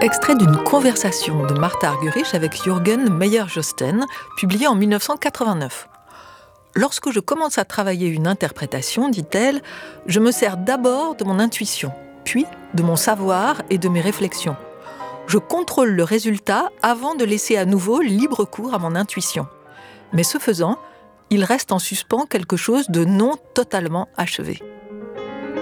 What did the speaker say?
Extrait d'une conversation de Martha Argerich avec Jürgen Meyer-Josten, publiée en 1989. Lorsque je commence à travailler une interprétation, dit-elle, je me sers d'abord de mon intuition, puis de mon savoir et de mes réflexions. Je contrôle le résultat avant de laisser à nouveau libre cours à mon intuition. Mais ce faisant, il reste en suspens quelque chose de non totalement achevé.